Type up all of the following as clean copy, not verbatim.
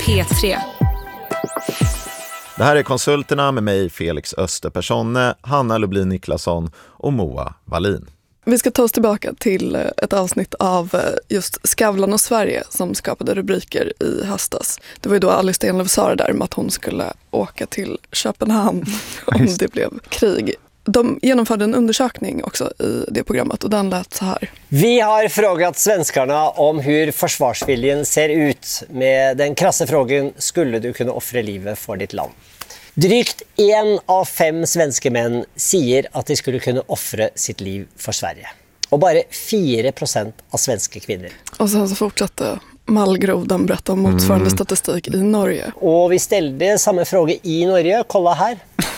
P3. Det här är Konsulterna med mig, Felix Österpersonne, Hanna Lublin Niklasson och Moa Wallin. Vi ska ta oss tillbaka till ett avsnitt av just Skavlan och Sverige som skapade rubriker i höstas. Det var ju då Alice Stenlöf sa det där med att hon skulle åka till Köpenhamn om det blev krig. De genomförde en undersökning också i det programmet och den lät så här. Vi har frågat svenskarna om hur försvarsviljan ser ut. Med den krassa frågan, skulle du kunna offra livet för ditt land? Drygt 1 av 5 svenska män säger att de skulle kunna offra sitt liv för Sverige. Och bara 4% av svenska kvinnor. Och sen så fortsatte Malgrodan berätta om motsvarande statistik i Norge. Och vi ställde samma fråga i Norge. Kolla här.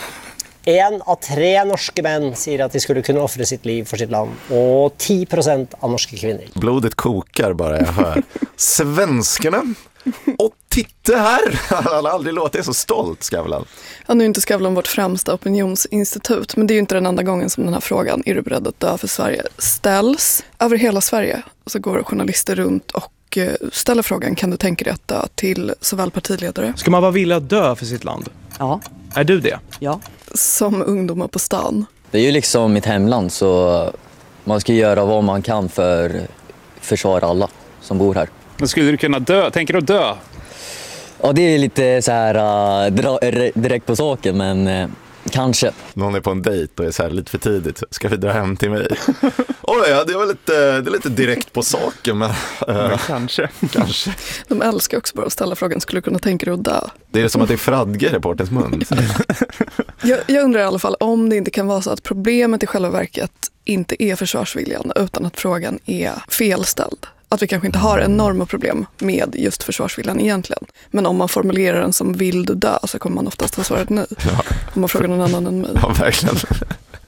1 av 3 norska män säger att de skulle kunna offra sitt liv för sitt land. Och 10% av norska kvinnor. Blodet kokar bara jag hör. Svenskarna. Och titta här! Han har aldrig låtit så stolt, Skavlan. Ja, nu är inte Skavlan vårt främsta opinionsinstitut, men det är ju inte den enda gången som den här frågan, är du beredd att dö för Sverige, ställs. Över hela Sverige så går journalister runt och ställer frågan, kan du tänka dig att dö, till såväl partiledare. Ska man vara villig att dö för sitt land? Ja. Är du det? Ja. Som ungdomar på stan. Det är ju liksom mitt hemland, så man ska göra vad man kan för försvara alla som bor här. Men skulle du kunna dö? Tänker du dö? Ja, det är lite så här direkt på saken, men kanske. Någon är på en dejt och är så här lite för tidigt. Ska vi dra hem till mig? Ja, det är lite direkt på saken, men kanske. De älskar också bara att ställa frågan, skulle du kunna tänka dig att dö? Det är som att det är Fradge i reportens mun. Jag undrar i alla fall om det inte kan vara så att problemet i själva verket inte är försvarsviljan, utan att frågan är felställd. Att vi kanske inte har enorma problem med just försvarsviljan egentligen. Men om man formulerar den som vill du dö, så kommer man oftast ha svaret nej. Ja. Om man frågar någon annan än mig. Ja, verkligen.